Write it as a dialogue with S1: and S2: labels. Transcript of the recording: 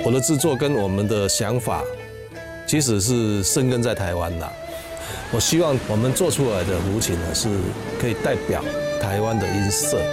S1: 我的制作跟我们的想法，其实是生根在台湾啦。我希望我们做出来的胡琴呢，是可以代表台湾的音色。